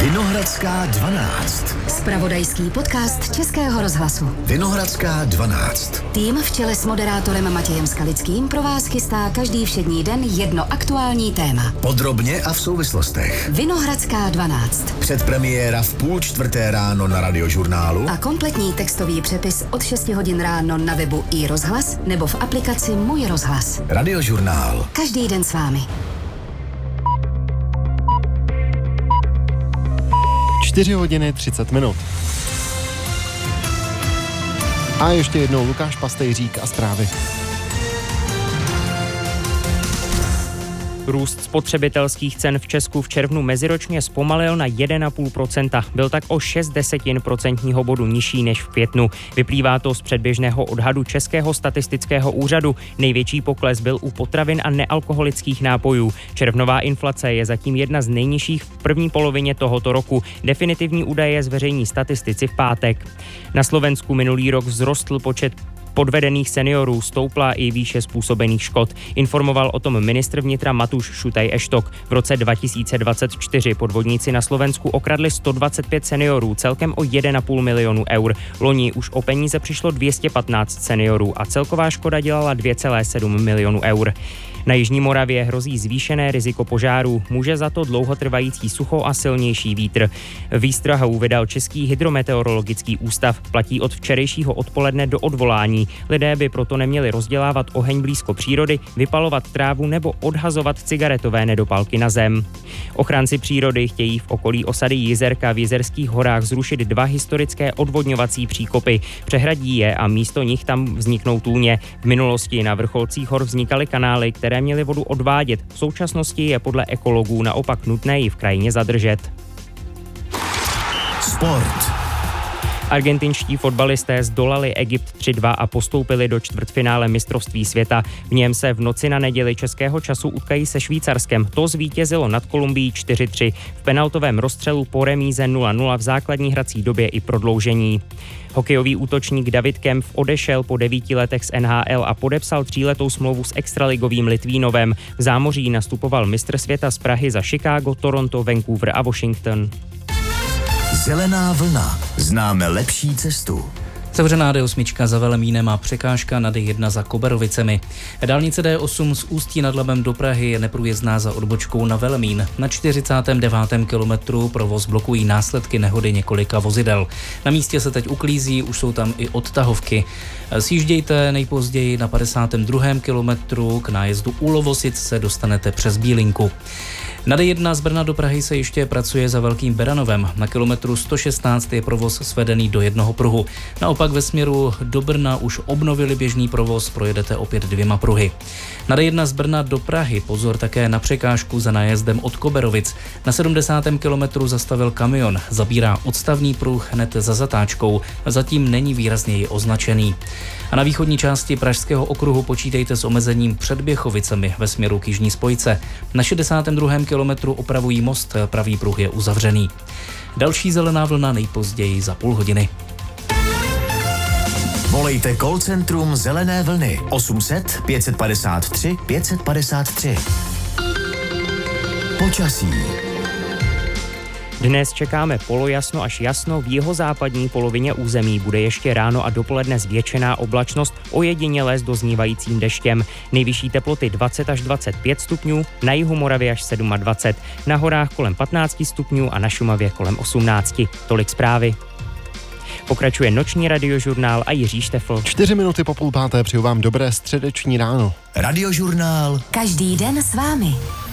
Vinohradská 12. Zpravodajský podcast Českého rozhlasu. Vinohradská 12. Tým v čele s moderátorem Matějem Skalickým pro vás chystá každý všední den jedno aktuální téma. Podrobně a v souvislostech. Vinohradská 12. Předpremiéra v 3:30 ráno na Radiožurnálu. A kompletní textový přepis od 6 hodin ráno na webu iRozhlas nebo v aplikaci Můj rozhlas. Radiožurnál. Každý den s vámi. 4 hodiny 30 minut. A ještě jednou Lukáš Pastejřík a zprávy. Růst spotřebitelských cen v Česku v červnu meziročně zpomalil na 1,5%. Byl tak o 0,6% bodu nižší než v květnu. Vyplývá to z předběžného odhadu Českého statistického úřadu. Největší pokles byl u potravin a nealkoholických nápojů. Červnová inflace je zatím jedna z nejnižších v první polovině tohoto roku. Definitivní údaje zveřejní statistici v pátek. Na Slovensku minulý rok vzrostl počet podvedených seniorů, stoupla i výše způsobených škod. Informoval o tom ministr vnitra Matúš Šutaj-Eštok. V roce 2024 podvodníci na Slovensku okradli 125 seniorů, celkem o 1,5 milionu eur. Loni už o peníze přišlo 215 seniorů a celková škoda dělala 2,7 milionu eur. Na Jižní Moravě hrozí zvýšené riziko požárů. Může za to dlouhotrvající sucho a silnější vítr. Výstrahu vydal Český hydrometeorologický ústav. Platí od včerejšího odpoledne do odvolání. Lidé by proto neměli rozdělávat oheň blízko přírody, vypalovat trávu nebo odhazovat cigaretové nedopalky na zem. Ochránci přírody chtějí v okolí osady Jizerka v Jizerských horách zrušit 2 historické odvodňovací příkopy. Přehradí je a místo nich tam vzniknou tůně. V minulosti na vrcholcích hor vznikaly kanály, které měly vodu odvádět. V současnosti je podle ekologů naopak nutné ji v krajině zadržet. Sport. Argentinští fotbalisté zdolali Egypt 3-2 a postoupili do čtvrtfinále mistrovství světa. V něm se v noci na neděli českého času utkají se Švýcarskem. To zvítězilo nad Kolumbií 4-3. V penaltovém rozstřelu po remíze 0-0 v základní hrací době i prodloužení. Hokejový útočník David Kempf odešel po 9 letech z NHL a podepsal 3letou smlouvu s extraligovým Litvínovem. V zámoří nastupoval mistr světa z Prahy za Chicago, Toronto, Vancouver a Washington. Zelená vlna. Známe lepší cestu. Zavřená D8 za Velemínem a překážka na D1 za Koberovicemi. Dálnice D8 z Ústí nad Labem do Prahy je neprůjezdná za odbočkou na Velemín. Na 49. kilometru provoz blokují následky nehody několika vozidel. Na místě se teď uklízí, už jsou tam i odtahovky. Sjíždějte nejpozději na 52. kilometru, k nájezdu u Lovosic se dostanete přes Bílinku. Na D1 z Brna do Prahy se ještě pracuje za Velkým Beranovem. Na kilometru 116 je provoz svedený do jednoho pruhu. Naopak ve směru do Brna už obnovili běžný provoz, projedete opět 2 pruhy. Na D1 z Brna do Prahy pozor také na překážku za nájezdem od Koberovic. Na 70. kilometru zastavil kamion, zabírá odstavný pruh hned za zatáčkou, zatím není výrazněji označený. A na východní části Pražského okruhu počítejte s omezením před Běchovicemi ve směru k jižní spojce. Na 62. kilometru opravují most, pravý pruh je uzavřený. Další zelená vlna nejpozději za půl hodiny. Volejte call centrum Zelené vlny 800 553 553. Počasí. Dnes čekáme polojasno až jasno, v jihozápadní polovině území bude ještě ráno a dopoledne zvětšená oblačnost, ojediněle s doznívajícím deštěm. Nejvyšší teploty 20 až 25 stupňů, na jihu Moravy až 27, na horách kolem 15 stupňů a na Šumavě kolem 18. Tolik zprávy. Pokračuje noční radiožurnál a Jiří Štefl. 4 minuty po 4:30 přeju vám dobré středeční ráno. Radiožurnál. Každý den s vámi.